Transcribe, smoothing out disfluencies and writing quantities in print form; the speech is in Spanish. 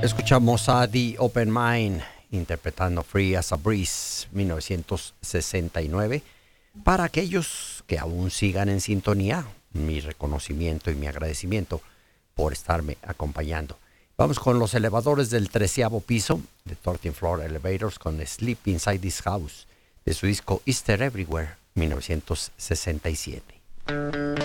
Escuchamos a The Open Mind interpretando Free as a Breeze, 1969. Para aquellos que aún sigan en sintonía, mi reconocimiento y mi agradecimiento por estarme acompañando. Vamos con Los Elevadores del 13º piso de 13th Floor Elevators con Sleep Inside This House de su disco Easter Everywhere, 1967.